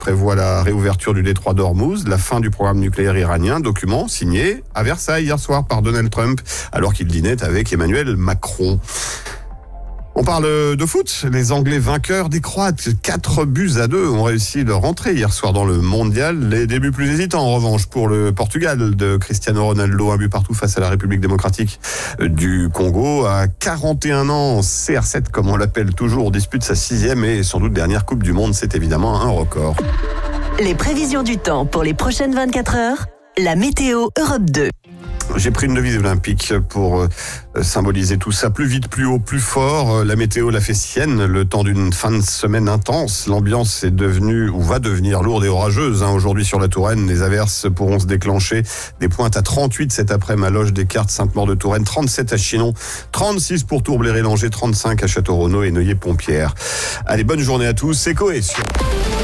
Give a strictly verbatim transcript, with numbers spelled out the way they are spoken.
prévoit la réouverture du détroit d'Ormuz, la fin du programme nucléaire iranien, document signé à Versailles hier soir par Donald Trump, alors qu'il dînait avec Emmanuel Macron. On parle de foot. Les Anglais vainqueurs des Croates. Quatre buts à deux ont réussi leur entrée hier soir dans le mondial. Les débuts plus hésitants en revanche pour le Portugal de Cristiano Ronaldo. Un but partout face à la République démocratique du Congo. À quarante et un ans, C R sept comme on l'appelle toujours, dispute sa sixième et sans doute dernière Coupe du Monde. C'est évidemment un record. Les prévisions du temps pour les prochaines vingt-quatre heures. La météo Europe deux. J'ai pris une devise olympique pour euh, symboliser tout ça. Plus vite, plus haut, plus fort. La météo l'a fait sienne le temps d'une fin de semaine intense. L'ambiance est devenue ou va devenir lourde et orageuse. Hein. Aujourd'hui sur la Touraine, les averses pourront se déclencher. Des pointes à trente-huit cet après-midi à Loge des Cartes, Sainte-Maure-de-Touraine, trente-sept à Chinon, trente-six pour Tourblay-Rélanger, trente-cinq à Château-Renaud et Neuilly-Pompierre. Allez, bonne journée à tous. C'est Coé sur